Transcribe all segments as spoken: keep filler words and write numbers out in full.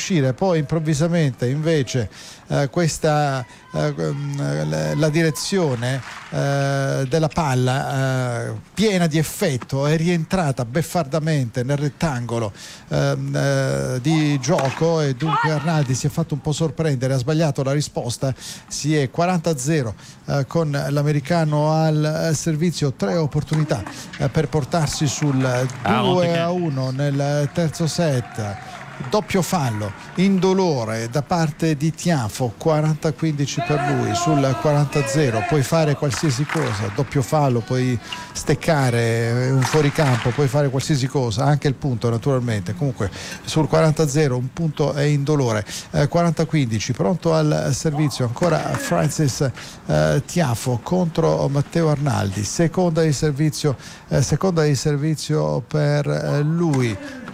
uscire, poi improvvisamente invece eh, questa eh, la direzione eh, della palla eh, piena di effetto è rientrata beffardamente nel rettangolo ehm, eh, di gioco, e dunque Arnaldi si è fatto un po' sorprendere, ha sbagliato la risposta. Si è quaranta a zero eh, con l'americano al servizio, tre opportunità eh, per portarsi sul due a uno nel terzo set. Doppio fallo indolore da parte di Tiafo, quaranta a quindici per lui sul quaranta a zero. Puoi fare qualsiasi cosa, doppio fallo, puoi steccare un fuoricampo, puoi fare qualsiasi cosa, anche il punto naturalmente. Comunque sul quaranta a zero un punto è indolore. eh, quaranta a quindici, pronto al servizio ancora Francis eh, Tiafo contro Matteo Arnaldi, seconda di servizio eh, seconda di servizio per eh, lui,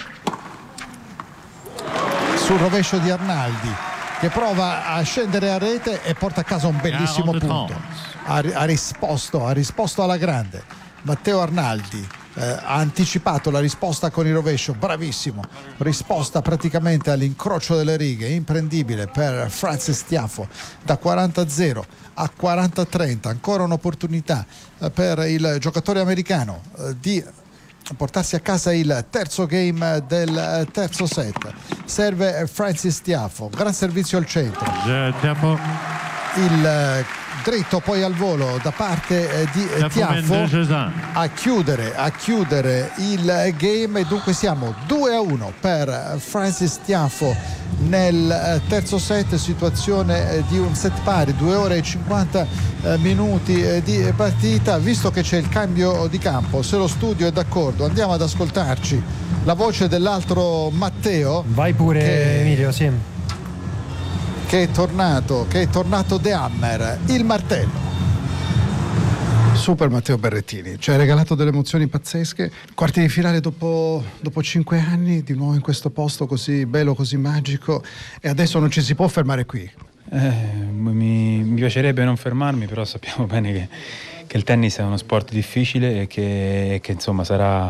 sul rovescio di Arnaldi, che prova a scendere a rete e porta a casa un bellissimo punto. Ha, ha risposto ha risposto alla grande Matteo Arnaldi, eh, ha anticipato la risposta con il rovescio, bravissimo, risposta praticamente all'incrocio delle righe, imprendibile per Francis Tiafo. Da quaranta a zero a quaranta a trenta, ancora un'opportunità eh, per il giocatore americano eh, di portarsi a casa il terzo game del terzo set. Serve Francis Tiafo, gran servizio al centro, il dritto poi al volo da parte di Tiafo a chiudere, a chiudere il game, e dunque siamo due a uno per Francis Tiafo nel terzo set, situazione di un set pari, due ore e cinquanta minuti di partita. Visto che c'è il cambio di campo, se lo studio è d'accordo, andiamo ad ascoltarci la voce dell'altro Matteo. Vai pure che... Emilio, sì. che è tornato, che è tornato The Hammer, il martello. Super Matteo Berrettini, ci hai regalato delle emozioni pazzesche, quarti di finale dopo, dopo cinque anni, di nuovo in questo posto così bello, così magico, e adesso non ci si può fermare qui. Eh, mi, mi piacerebbe non fermarmi, però sappiamo bene che, che il tennis è uno sport difficile e che, che insomma sarà,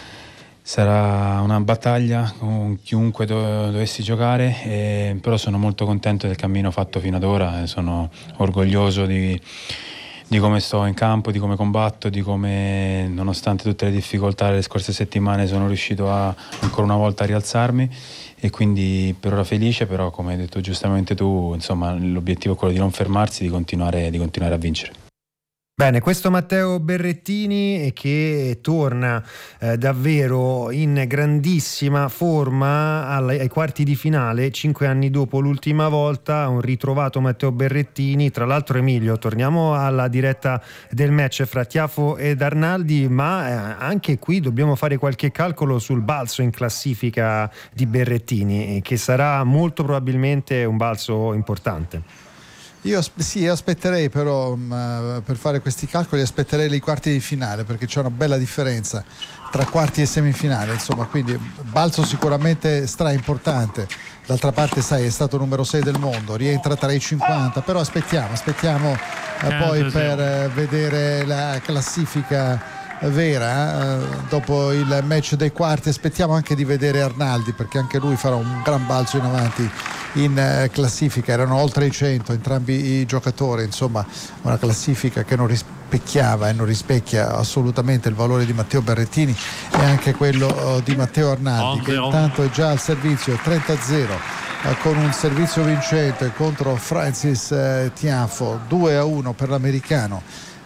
sarà una battaglia con chiunque do, dovessi giocare, e, però sono molto contento del cammino fatto fino ad ora, sono orgoglioso di di come sto in campo, di come combatto, di come, nonostante tutte le difficoltà delle scorse settimane, sono riuscito a ancora una volta a rialzarmi, e quindi per ora felice, però come hai detto giustamente tu, insomma, l'obiettivo è quello di non fermarsi, di continuare, di continuare a vincere. Bene, questo Matteo Berrettini che torna eh, davvero in grandissima forma ai, ai quarti di finale, cinque anni dopo l'ultima volta, un ritrovato Matteo Berrettini. Tra l'altro, Emilio, torniamo alla diretta del match fra Tiafo ed Arnaldi, ma eh, anche qui dobbiamo fare qualche calcolo sul balzo in classifica di Berrettini, che sarà molto probabilmente un balzo importante. Io sì, aspetterei però um, per fare questi calcoli aspetterei i quarti di finale, perché c'è una bella differenza tra quarti e semifinale, insomma, quindi balzo sicuramente stra importante. D'altra parte, sai, è stato numero sei del mondo, rientra tra i cinquanta, però aspettiamo, aspettiamo eh, poi per eh, vedere la classifica vera, eh, dopo il match dei quarti. Aspettiamo anche di vedere Arnaldi, perché anche lui farà un gran balzo in avanti in eh, classifica. Erano oltre i cento entrambi i giocatori, insomma una classifica che non rispecchiava e non rispecchia assolutamente il valore di Matteo Berrettini e anche quello oh, di Matteo Arnaldi, che intanto è già al servizio trenta a zero eh, con un servizio vincente contro Francis eh, Tiafo. Due a uno per l'americano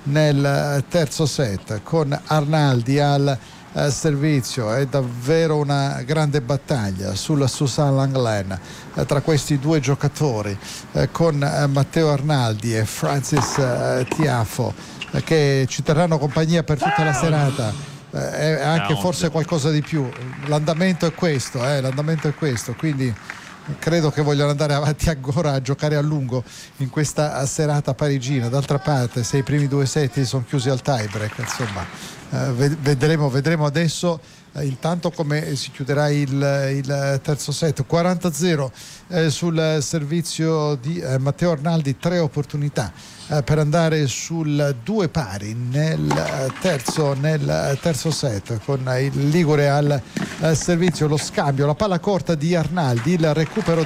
nel terzo set, con Arnaldi al eh, servizio. È davvero una grande battaglia sulla Susan Langlen eh, tra questi due giocatori, eh, con eh, Matteo Arnaldi e Francis eh, Tiafo, eh, che ci terranno compagnia per tutta la serata, eh, e anche forse qualcosa di più. L'andamento è questo, eh, l'andamento è questo, quindi credo che vogliono andare avanti ancora a giocare a lungo in questa serata parigina. D'altra parte, se i primi due set sono chiusi al tie break, insomma, eh, vedremo, vedremo adesso eh, intanto come si chiuderà il, il terzo set. quaranta a zero eh, sul servizio di eh, Matteo Arnaldi, tre opportunità eh, per andare sul due pari nel terzo, nel terzo set, con il ligure al, al servizio. Lo scambio, la palla corta di Arnaldi, il recupero